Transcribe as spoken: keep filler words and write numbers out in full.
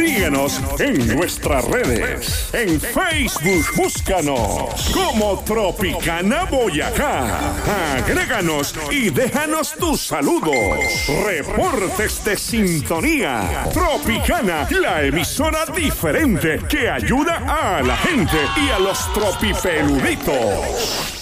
Síguenos en nuestras redes. En Facebook, búscanos como Tropicana Boyacá. Agréganos y déjanos tus saludos. Reportes de sintonía. Tropicana, la emisora diferente que ayuda a la gente y a los tropipeluditos.